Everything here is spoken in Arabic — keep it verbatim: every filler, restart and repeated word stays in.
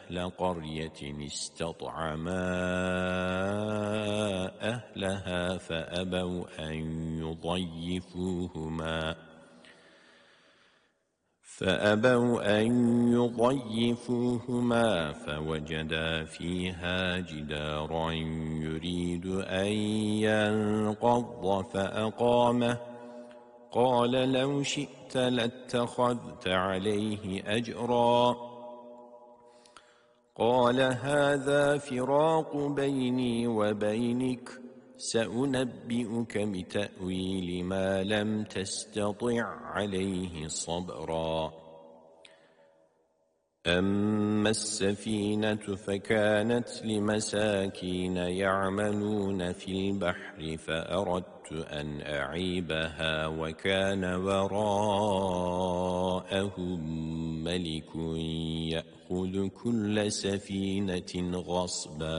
أهل قرية استطعما أهلها فأبوا أن يضيفوهما فأبوا أن يضيفوهما فوجدا فيها جدارا يريد أن ينقض فأقامه قال لو شئت لاتخذت عليه أجرا قال هذا فراق بيني وبينك سأنبئك بتأويل ما لم تستطع عليه صبرا أما السفينة فكانت لمساكين يعملون في البحر فأردت أن أعيبها وكان وراءهم ملك يأخذ كل سفينة غصبا